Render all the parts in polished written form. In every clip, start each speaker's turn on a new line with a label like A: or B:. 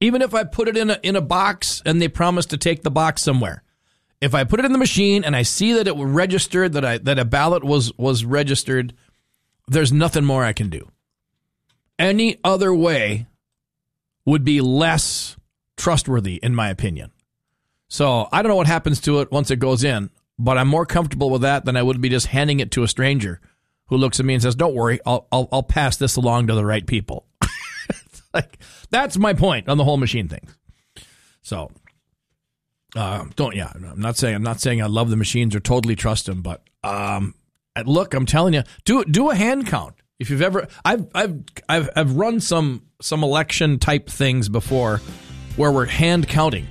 A: Even if I put it in a box and they promise to take the box somewhere. If I put it in the machine and I see that it was registered, that a ballot was registered, there's nothing more I can do. Any other way would be less trustworthy, in my opinion. So I don't know what happens to it once it goes in, but I'm more comfortable with that than I would be just handing it to a stranger who looks at me and says, "Don't worry, I'll pass this along to the right people." Like, that's my point on the whole machine thing. So I'm not saying I love the machines or totally trust them, but look, I'm telling you, do a hand count. If you've ever, I've run some election type things before where we're hand counting,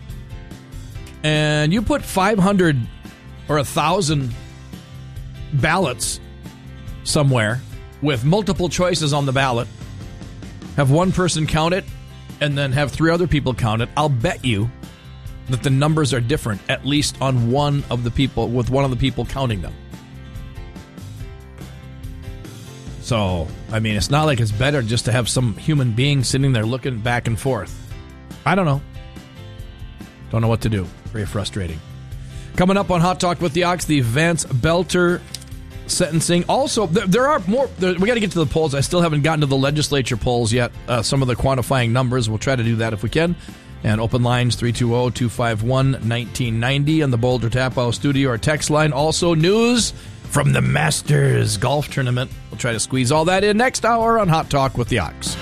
A: and you put 500 or 1,000 ballots somewhere with multiple choices on the ballot, have one person count it, and then have 3 other people count it. I'll bet you that the numbers are different, at least on one of the people counting them. So, I mean, it's not like it's better just to have some human being sitting there looking back and forth. I don't know. Don't know what to do. Very frustrating. Coming up on Hot Talk with the Ox, the Vance Belter sentencing. Also, there are more. We got to get to the polls. I still haven't gotten to the legislature polls yet. Some of the quantifying numbers. We'll try to do that if we can. And open lines 320-251-1990 on the Boulder Tap House studio or text line. Also, news from the Masters Golf Tournament. We'll try to squeeze all that in next hour on Hot Talk with the Ox.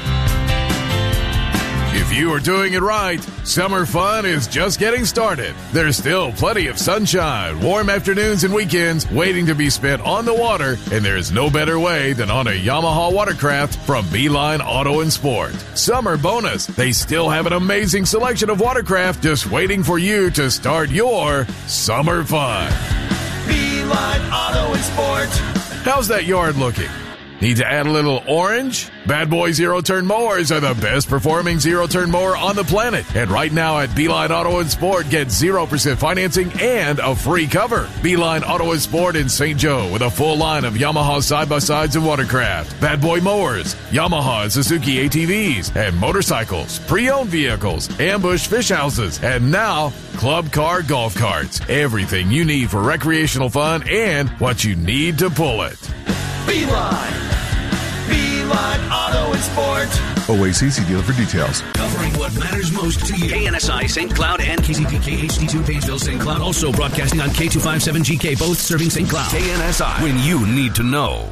B: If you are doing it right, summer fun is just getting started. There's still plenty of sunshine, warm afternoons and weekends waiting to be spent on the water, and there's no better way than on a Yamaha watercraft from Beeline Auto and Sport. Summer bonus, they still have an amazing selection of watercraft just waiting for you to start your summer fun.
C: Beeline Auto and Sport.
B: How's that yard looking? Need to add a little orange? Bad Boy zero-turn mowers are the best performing zero-turn mower on the planet. And right now at Beeline Auto and Sport, get 0% financing and a free cover. Beeline Auto and Sport in St. Joe with a full line of Yamaha side-by-sides and watercraft, Bad Boy mowers, Yamaha and Suzuki ATVs, and motorcycles, pre-owned vehicles, ambush fish houses, and now club car golf carts. Everything you need for recreational fun and what you need to pull it.
C: Beeline Auto and Sport.
D: OACC dealer for details.
E: Covering what matters most to you. KNSI St. Cloud and KCPK HD2 Painesville St. Cloud. Also broadcasting on K257GK, both serving St. Cloud. KNSI, when you need to know.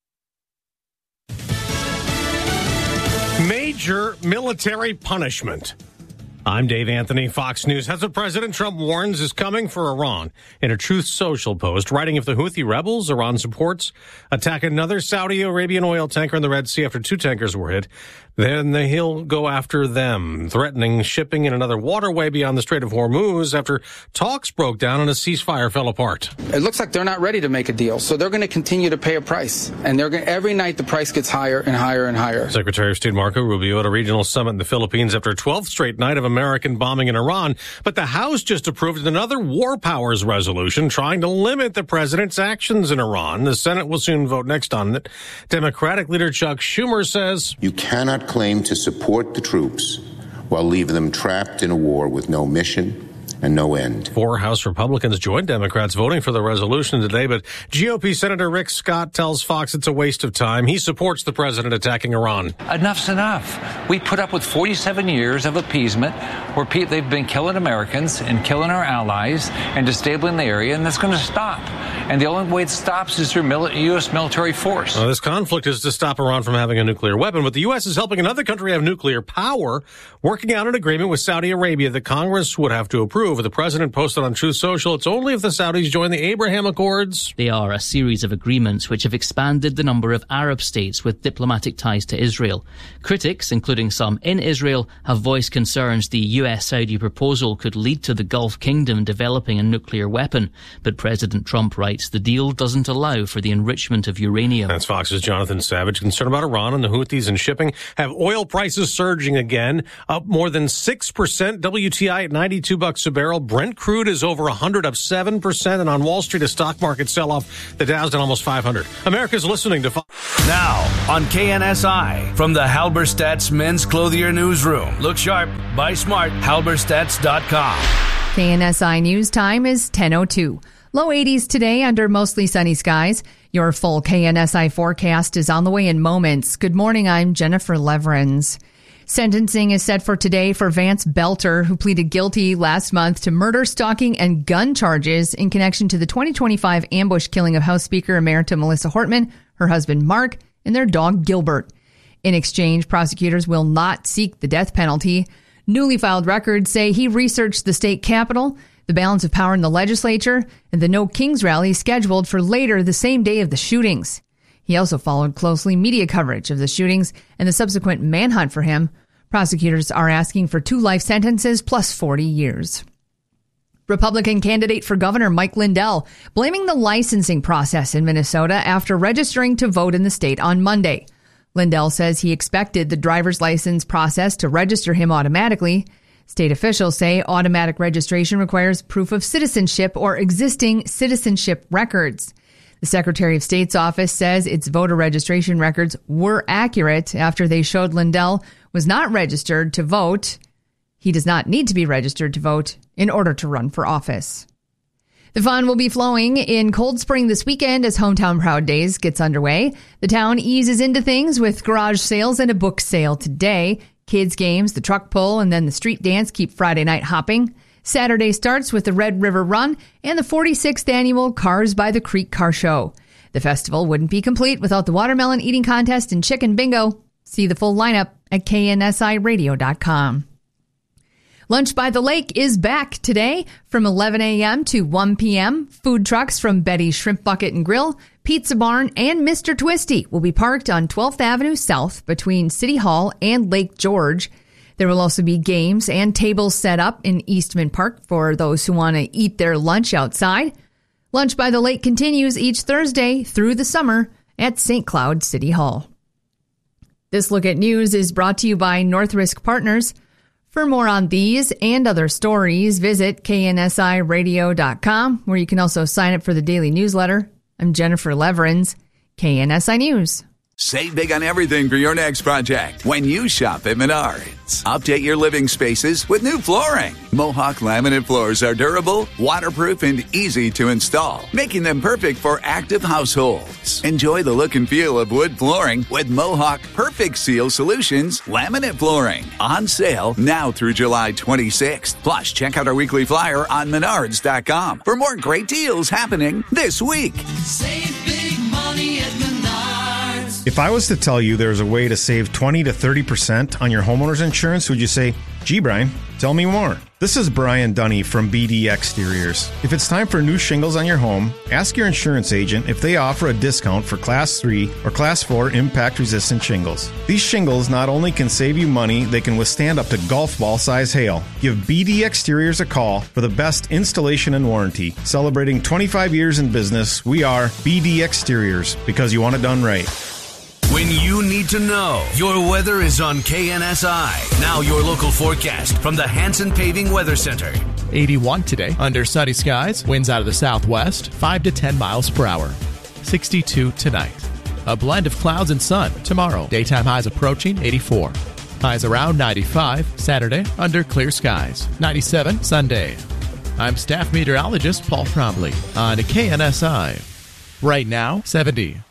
F: Major military punishment. I'm Dave Anthony. Fox News has what President Trump warns is coming for Iran in a Truth Social post, writing if the Houthi rebels Iran supports attack another Saudi Arabian oil tanker in the Red Sea after 2 tankers were hit, then he'll go after them, threatening shipping in another waterway beyond the Strait of Hormuz after talks broke down and a ceasefire fell apart.
G: It looks like they're not ready to make a deal, so they're going to continue to pay a price. And every night the price gets higher and higher and higher.
F: Secretary of State Marco Rubio at a regional summit in the Philippines after 12th straight night of American bombing in Iran. But the House just approved another war powers resolution trying to limit the president's actions in Iran. The Senate will soon vote next on it. Democratic leader Chuck Schumer says,
H: "You cannot claim to support the troops while leaving them trapped in a war with no mission and no end."
F: 4 House Republicans joined Democrats voting for the resolution today, but GOP Senator Rick Scott tells Fox it's a waste of time. He supports the president attacking Iran.
I: Enough's enough. We put up with 47 years of appeasement where they've been killing Americans and killing our allies and disabling the area, and that's going to stop. And the only way it stops is through U.S. military force.
F: This conflict is to stop Iran from having a nuclear weapon, but the U.S. is helping another country have nuclear power, working out an agreement with Saudi Arabia that Congress would have to approve. The president posted on Truth Social, it's only if the Saudis join the Abraham Accords.
J: They are a series of agreements which have expanded the number of Arab states with diplomatic ties to Israel. Critics, including some in Israel, have voiced concerns the US-Saudi proposal could lead to the Gulf Kingdom developing a nuclear weapon. But President Trump writes states the deal doesn't allow for the enrichment of uranium.
F: That's Fox's Jonathan Savage. Concerned about Iran and the Houthis and shipping. Have oil prices surging again, up more than 6%. WTI at $92 a barrel. Brent crude is over 100, up 7%. And on Wall Street, a stock market sell-off. The Dow's down almost 500. America's listening to Fox.
E: Now on KNSI from the Halberstadt's Men's Clothier Newsroom. Look sharp, buy smart, halberstadts.com.
K: KNSI News Time is 10:02. Low 80s today under mostly sunny skies. Your full KNSI forecast is on the way in moments. Good morning, I'm Jennifer Leverins. Sentencing is set for today for Vance Belter, who pleaded guilty last month to murder, stalking, and gun charges in connection to the 2025 ambush killing of House Speaker Emerita Melissa Hortman, her husband Mark, and their dog Gilbert. In exchange, prosecutors will not seek the death penalty. Newly filed records say he researched the state capitol, the balance of power in the legislature, and the No Kings rally scheduled for later the same day of the shootings. He also followed closely media coverage of the shootings and the subsequent manhunt for him. Prosecutors are asking for 2 life sentences plus 40 years. Republican candidate for governor Mike Lindell blaming the licensing process in Minnesota after registering to vote in the state on Monday. Lindell says he expected the driver's license process to register him automatically. State officials say automatic registration requires proof of citizenship or existing citizenship records. The Secretary of State's office says its voter registration records were accurate after they showed Lindell was not registered to vote. He does not need to be registered to vote in order to run for office. The fun will be flowing in Cold Spring this weekend as Hometown Proud Days gets underway. The town eases into things with garage sales and a book sale today. Kids games, the truck pull, and then the street dance keep Friday night hopping. Saturday starts with the Red River Run and the 46th annual Cars by the Creek Car Show. The festival wouldn't be complete without the watermelon eating contest and chicken bingo. See the full lineup at KNSIRadio.com. Lunch by the Lake is back today from 11 a.m. to 1 p.m. Food trucks from Betty's Shrimp Bucket and Grill, Pizza Barn, and Mr. Twisty will be parked on 12th Avenue South between City Hall and Lake George. There will also be games and tables set up in Eastman Park for those who want to eat their lunch outside. Lunch by the Lake continues each Thursday through the summer at St. Cloud City Hall. This Look at News is brought to you by North Risk Partners. For more on these and other stories, visit KNSIRadio.com, where you can also sign up for the daily newsletter. I'm Jennifer Leverins, KNSI News.
L: Save big on everything for your next project when you shop at Menards. Update your living spaces with new flooring. Mohawk laminate floors are durable, waterproof, and easy to install, making them perfect for active households. Enjoy the look and feel of wood flooring with Mohawk Perfect Seal Solutions laminate flooring. On sale now through July 26th. Plus, check out our weekly flyer on Menards.com for more great deals happening this week.
C: Save big money at Menards.
M: If I was to tell you there's a way to save 20 to 30% on your homeowner's insurance, would you say, gee, Brian, tell me more? This is Brian Dunny from BD Exteriors. If it's time for new shingles on your home, ask your insurance agent if they offer a discount for Class 3 or Class 4 impact-resistant shingles. These shingles not only can save you money, they can withstand up to golf ball size hail. Give BD Exteriors a call for the best installation and warranty. Celebrating 25 years in business, we are BD Exteriors, because you want it done right.
E: When you need to know, your weather is on KNSI. Now your local forecast from the Hanson Paving Weather Center.
N: 81 today, under sunny skies, winds out of the southwest, 5 to 10 miles per hour. 62 tonight. A blend of clouds and sun tomorrow. Daytime highs approaching 84. Highs around 95 Saturday, under clear skies. 97 Sunday. I'm staff meteorologist Paul Trombley on KNSI. Right now, 70.